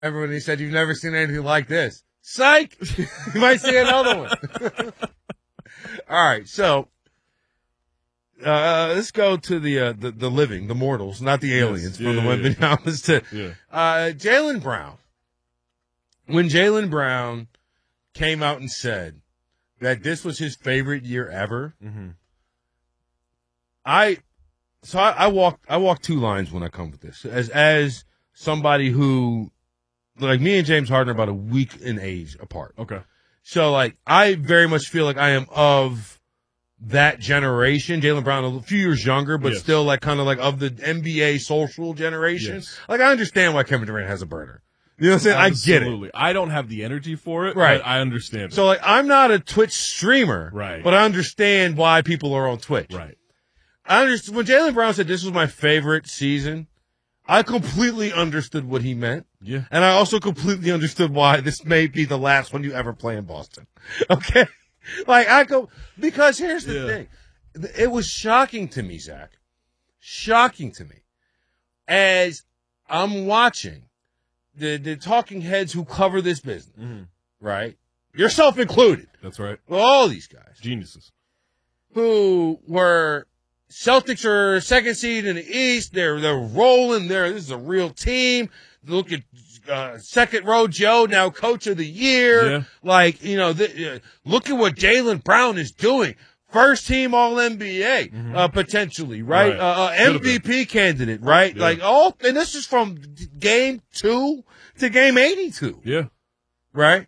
Everybody said, you've never seen anything like this. Psych! You might see another one. All right, so let's go to the living, the mortals, not the aliens from the Wemby Thomas to Jaylen Brown. When Jaylen Brown came out and said that this was his favorite year ever, I walk two lines when I come with this. As somebody who, like, me and James Harden are about a week in age apart. Okay. So, like, I very much feel like I am of that generation. Jaylen Brown, a few years younger, but still, like, kind of like of the NBA social generation. Yes. Like, I understand why Kevin Durant has a burner. You know what I'm saying? Absolutely. I get it. I don't have the energy for it, right. But I understand it. So, like, I'm not a Twitch streamer, right, but I understand why people are on Twitch. Right. I understand when Jaylen Brown said this was my favorite season, I completely understood what he meant. Yeah. And I also completely understood why this may be the last one you ever play in Boston. Okay? Like, because here's the thing. It was shocking to me, Zach. Shocking to me. As I'm watching the talking heads who cover this business, right? Yourself included. That's right. All these guys. Geniuses. Who were Celtics are second seed in the East. They're rolling. This is a real team. Look at second row Joe, now coach of the year. Yeah. Like, you know, look at what Jaylen Brown is doing. First team All NBA, potentially, right? MVP candidate, right? Yeah. Like, and this is from game 2 to game 82. Yeah. Right?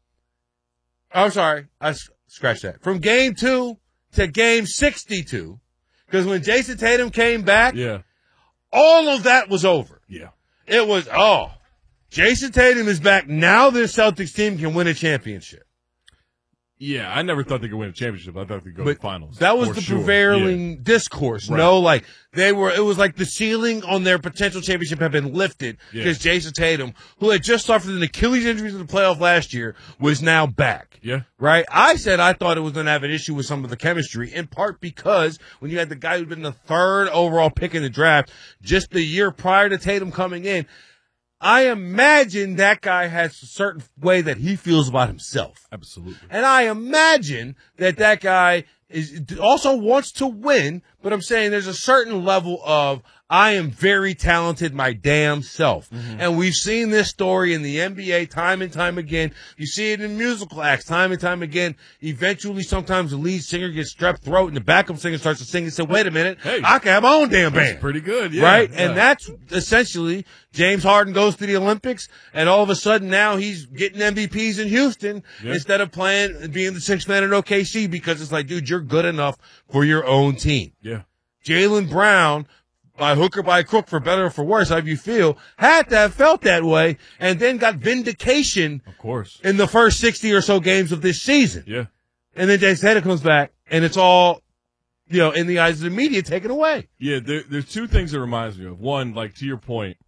I'm sorry. I scratched that. From game 2 to game 62. Because when Jason Tatum came back, all of that was over. Yeah. It was, Jason Tatum is back. Now this Celtics team can win a championship. Yeah, I never thought they could win a championship. I thought they'd go to the finals. That was the prevailing discourse. Right. No, like, it was like the ceiling on their potential championship had been lifted because Jason Tatum, who had just suffered an Achilles injury in the playoff last year, was now back. Yeah. Right? I said I thought it was going to have an issue with some of the chemistry, in part because when you had the guy who'd been the 3rd overall pick in the draft just the year prior to Tatum coming in, I imagine that guy has a certain way that he feels about himself. Absolutely. And I imagine that guy also wants to win, but I'm saying there's a certain level of, I am very talented my damn self. And we've seen this story in the NBA time and time again. You see it in musical acts time and time again. Eventually, sometimes the lead singer gets strep throat and the backup singer starts to sing and say, wait a minute, I can have my own damn band. That's pretty good, Right? Yeah. And that's essentially James Harden goes to the Olympics and all of a sudden now he's getting MVPs in Houston instead of being the 6th man in OKC because it's like, dude, you're good enough for your own team. Yeah. Jaylen Brown, by hook or by crook, for better or for worse, however you feel, had to have felt that way and then got vindication, of course, in the first 60 or so games of this season. Yeah. And then Jason Tatum comes back and it's all, you know, in the eyes of the media, taken away. Yeah, there's two things it reminds me of. One, like, to your point,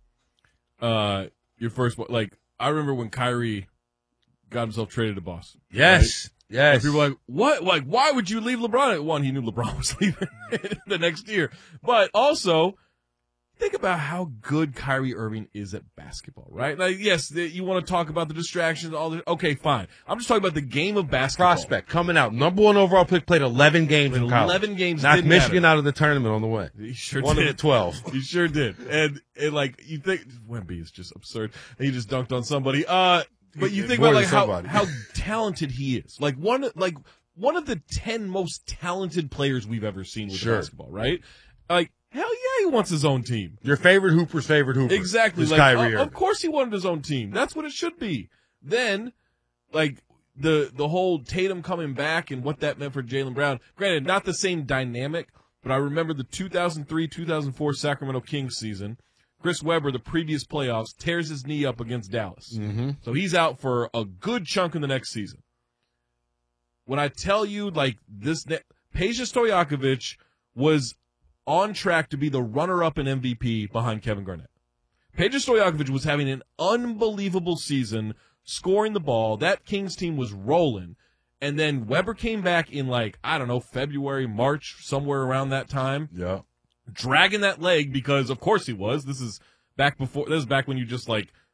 your first, like, I remember when Kyrie got himself traded to Boston. Yes. Right? Yes. And people were like, what? Like, why would you leave LeBron? One, he knew LeBron was leaving the next year. But also, think about how good Kyrie Irving is at basketball, right? Like, yes, you want to talk about the distractions, all the, okay, fine. I'm just talking about the game of basketball. Prospect coming out, number 1 overall pick, played 11 games in college. 11 games. Knocked Michigan out of the tournament on the way. He sure One did. of the 12. He sure did. And like, you think, Wemby is just absurd. And he just dunked on somebody. But you think about like how talented he is. Like one of the 10 most talented players we've ever seen with basketball, right? Like, hell yeah, he wants his own team. Your favorite hooper's favorite hooper. Exactly. Like, Kyrie of course he wanted his own team. That's what it should be. Then, like, the whole Tatum coming back and what that meant for Jaylen Brown. Granted, not the same dynamic, but I remember the 2003-2004 Sacramento Kings season. Chris Webber, the previous playoffs, tears his knee up against Dallas. So he's out for a good chunk in the next season. When I tell you, like, Peja Stojakovic was on track to be the runner-up in MVP behind Kevin Garnett. Peja Stojakovic was having an unbelievable season, scoring the ball. That Kings team was rolling. And then Webber came back in, like, I don't know, February, March, somewhere around that time. Yeah. Dragging that leg because, of course, he was. This is back when you just, like,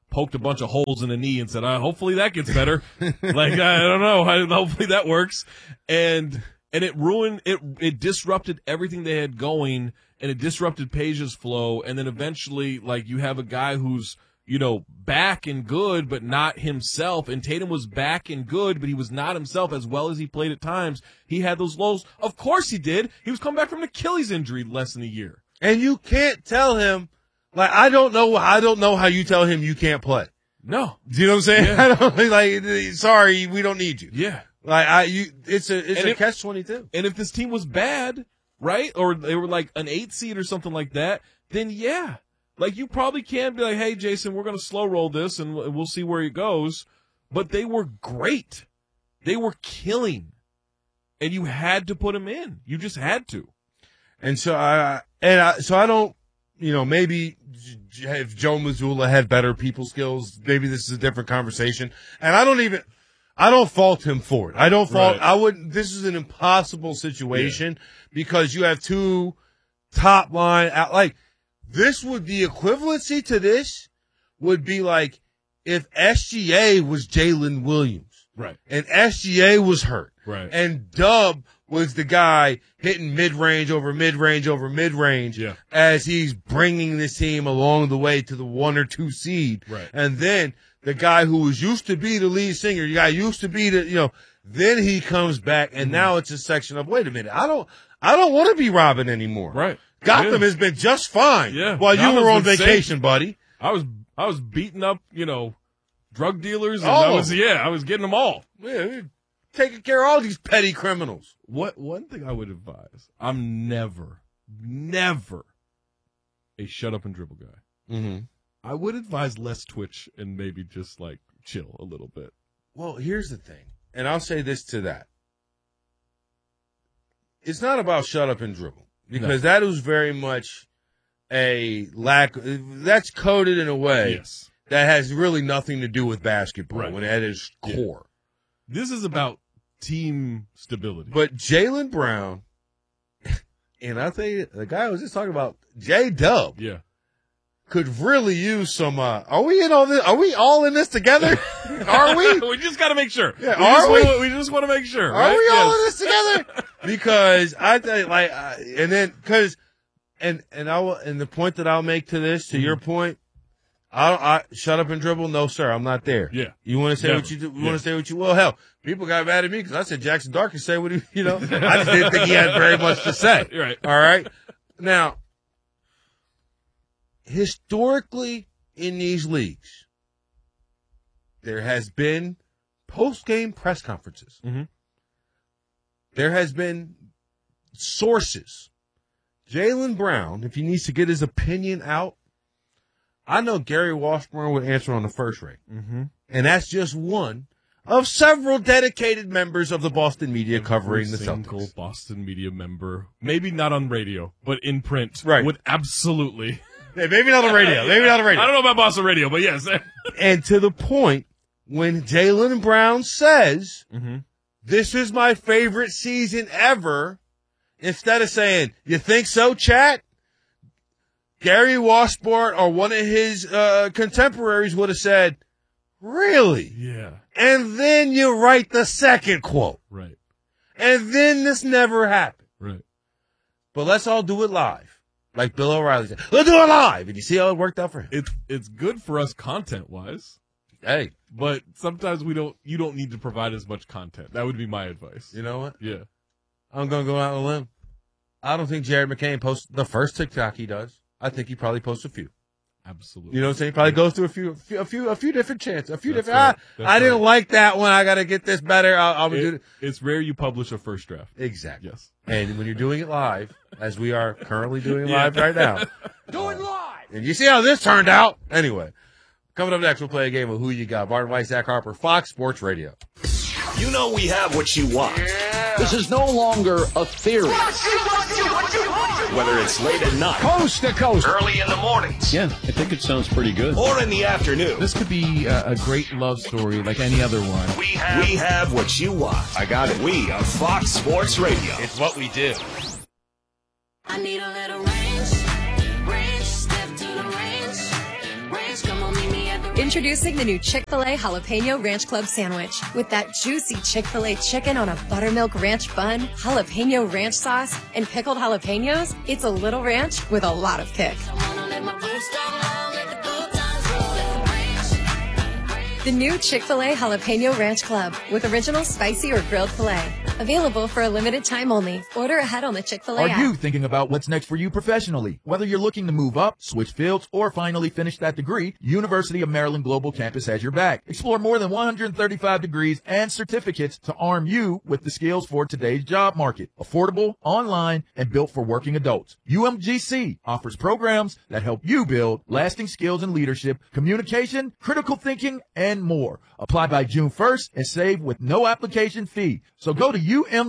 poked a bunch of holes in the knee and said, hopefully that gets better. Like, I don't know. Hopefully that works. And it ruined, it disrupted everything they had going, and it disrupted Peja's flow. And then eventually, like, you have a guy who's, back and good, but not himself. And Tatum was back and good, but he was not himself as well as he played at times. He had those lows. Of course he did. He was coming back from an Achilles injury less than a year. And you can't tell him, like, I don't know how you tell him you can't play. No. Do you know what I'm saying? Yeah. I don't, like, sorry, we don't need you. Yeah. Like, it's a catch-22. And if this team was bad, right? Or they were like an 8 seed or something like that, then yeah. Like, you probably can be like, hey, Jason, we're going to slow roll this and we'll see where it goes. But they were great. They were killing. And you had to put them in. You just had to. And so I don't, maybe if Joe Mazzulla had better people skills, maybe this is a different conversation. And I don't fault him for it. This is an impossible situation because you have two top line this would the equivalency to this would be like if SGA was Jalen Williams. Right. And SGA was hurt. Right. And Dub was the guy hitting mid-range over mid-range over mid-range as he's bringing this team along the way to the 1 or 2 seed. Right. And then the guy who was used to be the lead singer, the guy used to be then he comes back and now it's a section of, wait a minute, I don't want to be Robin anymore. Right. Gotham has been just fine while you were on vacation, buddy. I was beating up, drug dealers and I was getting them all. Yeah, taking care of all these petty criminals. One thing I would advise, I'm never a shut up and dribble guy. Mm-hmm. I would advise less twitch and maybe just like chill a little bit. Well, here's the thing, and I'll say this to that. It's not about shut up and dribble. Because that is very much a lack. That's coded in a way that has really nothing to do with basketball when at its core. This is about team stability. But Jaylen Brown, and I'll tell you, the guy I was just talking about, J-Dub, could really use some. Are we in all this? Are we all in this together? Are we? We just got to make sure. Yeah, we just want to make sure. Are we all in this together? Because I think, and the point that I'll make to this, to your point, I shut up and dribble. No, sir, I'm not there. Yeah. You want to say what you do? You want to say what you will? Hell, people got mad at me because I said Jackson Dart could say what he, I just didn't think he had very much to say. Right. All right. Now, historically in these leagues, there has been post-game press conferences. Mm-hmm. There has been sources. Jaylen Brown, if he needs to get his opinion out, I know Gary Washburn would answer on the first ring. Mm-hmm. And that's just one of several dedicated members of the Boston media covering the Celtics. Single Boston media member, maybe not on radio, but in print, would absolutely. Yeah, maybe not on radio. Maybe not on radio. I don't know about Boston radio, but yes. And to the point, when Jaylen Brown says, this is my favorite season ever, instead of saying, you think so, chat? Gary Washburn or one of his contemporaries would have said, really? Yeah. And then you write the second quote. Right. And then this never happened. Right. But let's all do it live. Like Bill O'Reilly said, let's do it live. And you see how it worked out for him? It's good for us content-wise. Hey. But sometimes you don't need to provide as much content. That would be my advice. You know what? Yeah. I'm going to go out on a limb. I don't think Jared McCain posts the first TikTok he does. I think he probably posts a few. Absolutely. You know what I'm saying? He probably goes through a few different chants, a few That's different. Right. I didn't like that one. I got to get this better. I'm gonna do it. It's rare you publish a first draft. Exactly. Yes. And when you're doing it live, as we are currently doing live right now, do it live. And you see how this turned out. Anyway, coming up next, we'll play a game of Who You Got. Martin Weiss, Zach Harper, Fox Sports Radio. You know we have what you want. This is no longer a theory. Whether it's late at night, coast to coast, early in the mornings, yeah, I think it sounds pretty good, or in the afternoon. This could be a great love story like any other one. We have what you want. I got it. We are Fox Sports Radio. It's what we do. I need a little range, step to the range, come on, meet me at the range. Introducing the new Chick-fil-A Jalapeno Ranch Club Sandwich. With that juicy Chick-fil-A chicken on a buttermilk ranch bun, jalapeno ranch sauce, and pickled jalapenos, it's a little ranch with a lot of kick. The new Chick-fil-A Jalapeno Ranch Club with original spicy or grilled filet. Available for a limited time only. Order ahead on the Chick-fil-A Are app. you thinking about what's next for you professionally? Whether you're looking to move up, switch fields, or finally finish that degree, University of Maryland Global Campus has your back. Explore more than 135 degrees and certificates to arm you with the skills for today's job market. Affordable, online, and built for working adults. UMGC offers programs that help you build lasting skills in leadership, communication, critical thinking, and more. Apply by June 1st and save with no application fee. So go to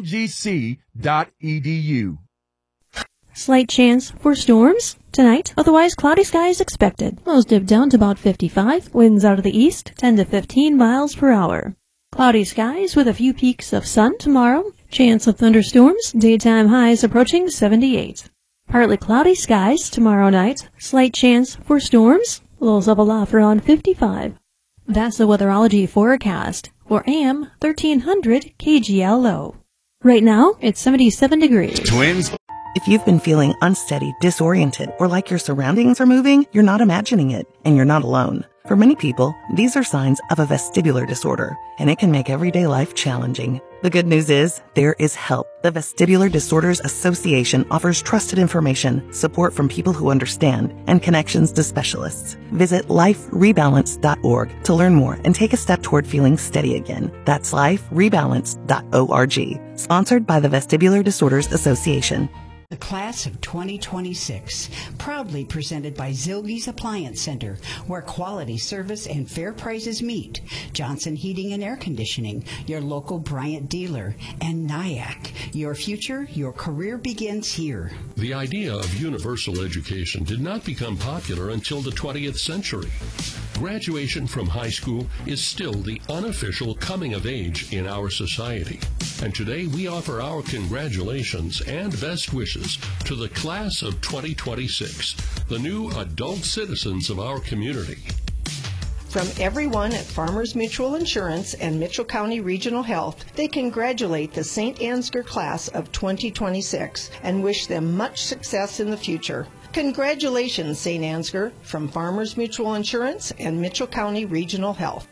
umgc.edu. Slight chance for storms tonight. Otherwise, cloudy skies expected. Lows dip down to about 55. Winds out of the east, 10 to 15 miles per hour. Cloudy skies with a few peaks of sun tomorrow. Chance of thunderstorms. Daytime highs approaching 78. Partly cloudy skies tomorrow night. Slight chance for storms. Lows level off around 55. That's the weatherology forecast for AM 1300 KGLO. Right now, it's 77 degrees. Twins. If you've been feeling unsteady, disoriented, or like your surroundings are moving, you're not imagining it, and you're not alone. For many people, these are signs of a vestibular disorder, and it can make everyday life challenging. The good news is, there is help. The Vestibular Disorders Association offers trusted information, support from people who understand, and connections to specialists. Visit liferebalance.org to learn more and take a step toward feeling steady again. That's liferebalance.org. Sponsored by the Vestibular Disorders Association. The class of 2026, proudly presented by Zilge's Appliance Center, where quality service and fair prices meet. Johnson Heating and Air Conditioning, your local Bryant dealer, and NIAC. Your future, your career begins here. The idea of universal education did not become popular until the 20th century. Graduation from high school is still the unofficial coming of age in our society. And today we offer our congratulations and best wishes to the class of 2026, the new adult citizens of our community. From everyone at Farmers Mutual Insurance and Mitchell County Regional Health, they congratulate the St. Ansgar class of 2026 and wish them much success in the future. Congratulations, St. Ansgar, from Farmers Mutual Insurance and Mitchell County Regional Health.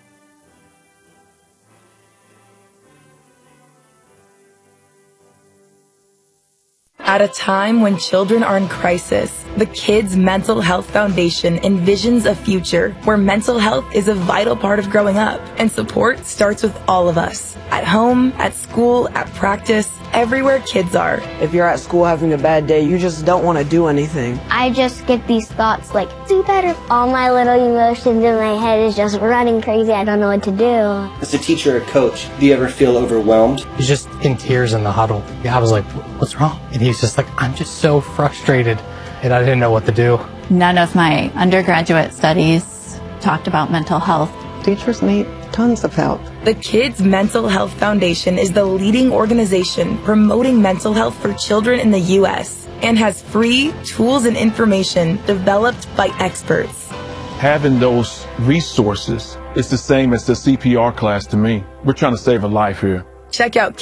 At a time when children are in crisis, the Kids Mental Health Foundation envisions a future where mental health is a vital part of growing up, and support starts with all of us. At home, at school, at practice, everywhere kids are. If you're at school having a bad day, you just don't want to do anything. I just get these thoughts like, do better. All my little emotions in my head is just running crazy. I don't know what to do. As a teacher or coach, do you ever feel overwhelmed? He's just in tears in the huddle. I was like, what's wrong? And he's just like, I'm just so frustrated, and I didn't know what to do. None of my undergraduate studies talked about mental health. Teachers need tons of help. The Kids Mental Health Foundation is the leading organization promoting mental health for children in the U.S. and has free tools and information developed by experts. Having those resources is the same as the CPR class to me. We're trying to save a life here. Check out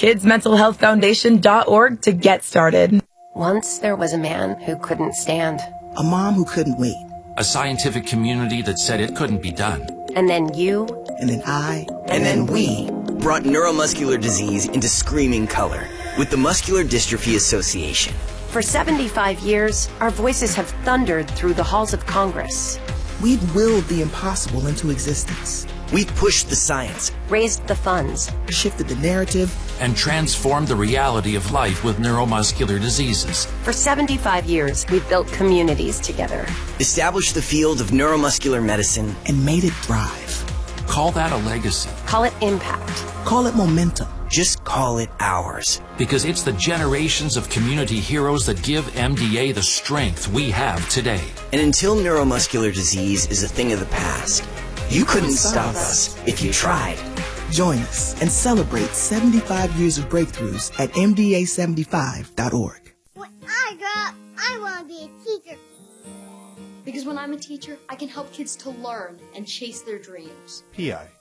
kidsmentalhealthfoundation.org to get started. Once there was a man who couldn't stand. A mom who couldn't wait. A scientific community that said it couldn't be done. And then you. And then I. And then we. Brought neuromuscular disease into screaming color with the Muscular Dystrophy Association. For 75 years, our voices have thundered through the halls of Congress. We've willed the impossible into existence. We've pushed the science, raised the funds, shifted the narrative, and transformed the reality of life with neuromuscular diseases. For 75 years, we've built communities together. Established the field of neuromuscular medicine, and made it thrive. Call that a legacy. Call it impact. Call it momentum. Just call it ours. Because it's the generations of community heroes that give MDA the strength we have today. And until neuromuscular disease is a thing of the past, you couldn't stop us if you tried. Join us and celebrate 75 years of breakthroughs at MDA75.org. When I grow up, I want to be a teacher. Because when I'm a teacher, I can help kids to learn and chase their dreams. PI,